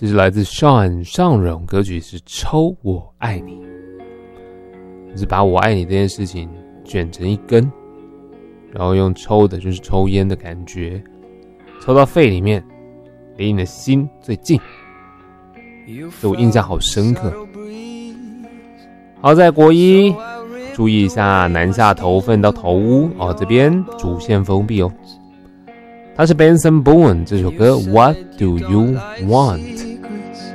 这是来自 Sean 尚荣，歌曲是抽我爱你，就是把我爱你这件事情卷成一根，然后用抽的就是抽烟的感觉，抽到肺里面，离你的心最近，这我印象好深刻。好，在国一注意一下南下头份到头屋哦，这边主线封闭哦。它是 Benson Boone 这首歌 What Do You Want。